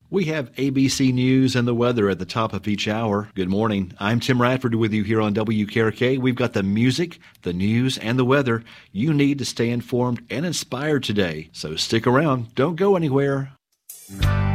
We have ABC News and the weather at the top of each hour. Good morning. I'm Tim Radford with you here on WKRK. We've got the music, the news, and the weather you need to stay informed and inspired today. So stick around. Don't go anywhere.